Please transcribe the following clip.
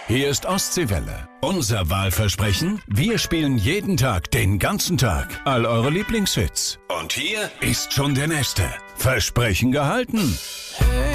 Hier ist Ostseewelle. Unser Wahlversprechen? Wir spielen jeden Tag, den ganzen Tag, all eure Lieblingshits. Und hier ist schon der nächste. Versprechen gehalten.